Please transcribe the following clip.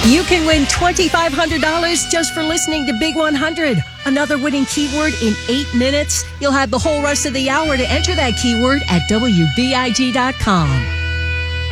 You can win $2,500 just for listening to Big 100. Another winning keyword in 8 minutes. You'll have the whole rest of the hour to enter that keyword at WBIG.com.